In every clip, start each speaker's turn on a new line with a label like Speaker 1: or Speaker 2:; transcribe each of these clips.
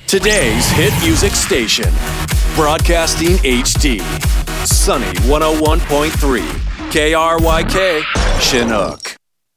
Speaker 1: Today's hit music station. Broadcasting HD. Sunny 101.3. KRYK, Chinook.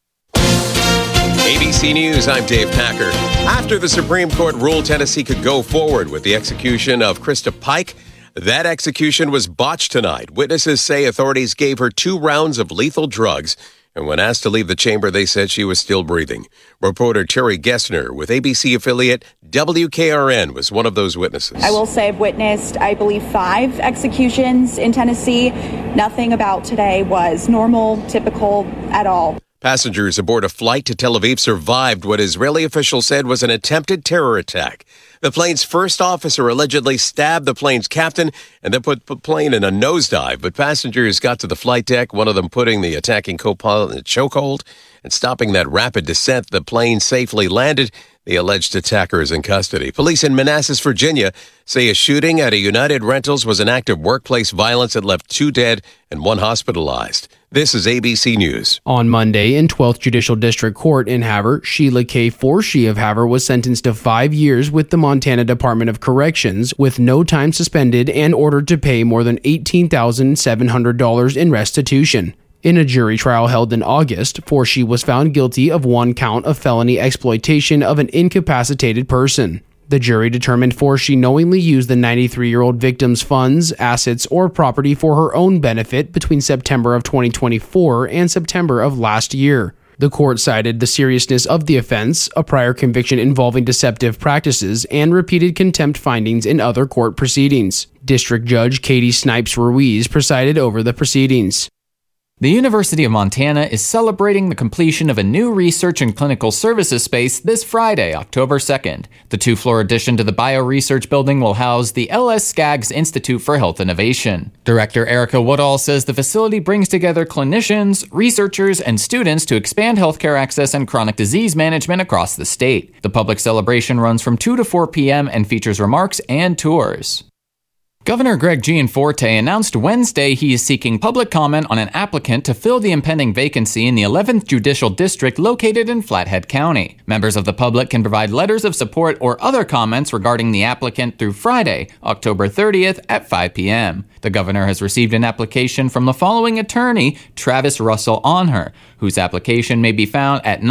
Speaker 2: ABC News, I'm Dave Packer. After the Supreme Court ruled Tennessee could go forward with the execution of Krista Pike, that execution was botched tonight. Witnesses say authorities gave her 2 rounds of lethal drugs, and when asked to leave the chamber, they said she was still breathing. Reporter Terry Gessner with ABC affiliate WKRN was one of those witnesses.
Speaker 3: I will say I've witnessed, I believe, 5 executions in Tennessee. Nothing about today was normal, typical at all.
Speaker 2: Passengers aboard a flight to Tel Aviv survived what Israeli officials said was an attempted terror attack. The plane's first officer allegedly stabbed the plane's captain and then put the plane in a nosedive, but passengers got to the flight deck, one of them putting the attacking co-pilot in a chokehold and stopping that rapid descent. The plane safely landed. The alleged attacker is in custody. Police in Manassas, Virginia, say a shooting at a United Rentals was an act of workplace violence that left 2 dead and 1 hospitalized. This is ABC News.
Speaker 4: On Monday, in 12th Judicial District Court in Havre, Sheila K. Forshee of Havre was sentenced to 5 years with the Montana Department of Corrections, with no time suspended and ordered to pay more than $18,700 in restitution. In a jury trial held in August, Forshee was found guilty of 1 count of felony exploitation of an incapacitated person. The jury determined Forshee knowingly used the 93-year-old victim's funds, assets, or property for her own benefit between September of 2024 and September of last year. The court cited the seriousness of the offense, a prior conviction involving deceptive practices, and repeated contempt findings in other court proceedings. District Judge Katie Snipes Ruiz presided over the proceedings.
Speaker 5: The University of Montana is celebrating the completion of a new research and clinical services space this Friday, October 2nd. The 2-floor addition to the Bioresearch Building will house the L.S. Skaggs Institute for Health Innovation. Director Erica Woodall says the facility brings together clinicians, researchers, and students to expand healthcare access and chronic disease management across the state. The public celebration runs from 2 to 4 p.m. and features remarks and tours. Governor Greg Gianforte announced Wednesday he is seeking public comment on an applicant to fill the impending vacancy in the 11th Judicial District located in Flathead County. Members of the public can provide letters of support or other comments regarding the applicant through Friday, October 30th at 5 p.m. The governor has received an application from the following attorney, Travis Russell Onher, whose application may be found at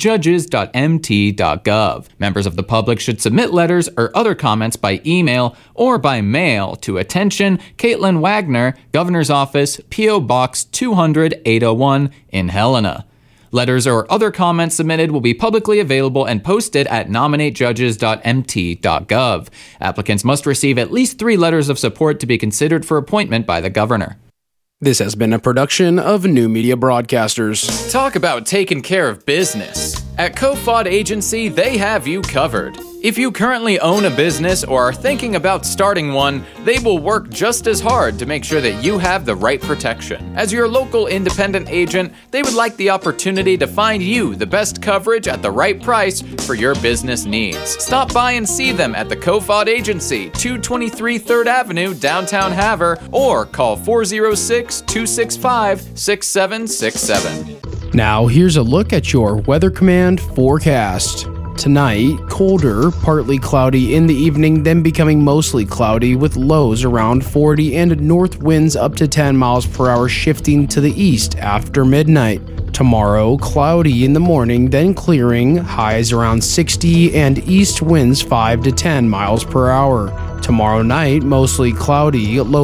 Speaker 5: nominatejudges.mt.gov. Members of the public should submit letters or other comments by email or by mail to attention Caitlin Wagner, Governor's Office, P.O. Box 200 801 in Helena. Letters or other comments submitted will be publicly available and posted at nominatejudges.mt.gov. Applicants must receive at least 3 letters of support to be considered for appointment by the governor.
Speaker 4: This has been a production of New Media Broadcasters.
Speaker 5: Talk about taking care of business. At Kofod Agency, they have you covered. If you currently own a business or are thinking about starting one, they will work just as hard to make sure that you have the right protection. As your local independent agent, they would like the opportunity to find you the best coverage at the right price for your business needs. Stop by and see them at the Kofod Agency, 223 3rd Avenue, downtown Havre, or call 406-265-6767.
Speaker 4: Now here's a look at your Weather Command forecast. Tonight, colder, partly cloudy in the evening, then becoming mostly cloudy with lows around 40 and north winds up to 10 miles per hour shifting to the east after midnight. Tomorrow, cloudy in the morning, then clearing, highs around 60 and east winds 5 to 10 miles per hour. Tomorrow night, mostly cloudy, low